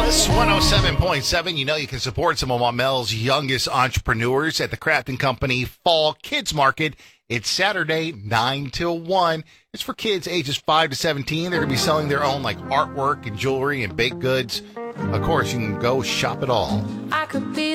Kiss 107.7. You know you can support some of Mel's youngest entrepreneurs at the Crafton Company Fall Kids Market. It's Saturday, 9 till 1. It's for kids ages 5 to 17. They're going to be selling their own like artwork and jewelry and baked goods. Of course, you can go shop it all. I could be